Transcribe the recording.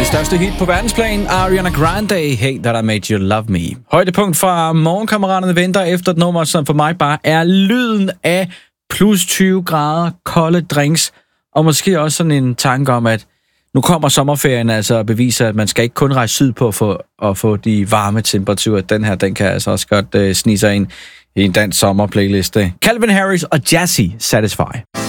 største hit på verdensplan, Ariana Grande, Hey That I Made You Love Me. Højdepunkt fra morgenkammeraterne venter efter et nummer, som for mig bare er lyden af plus 20 grader, kolde drinks, og måske også sådan en tanke om, at nu kommer sommerferien, altså beviser, at man skal ikke kun rejse sydpå for at få de varme temperaturer. Den her, den kan altså også godt snige sig ind i en dansk sommerplayliste. Calvin Harris og Jazzy, Satisfy.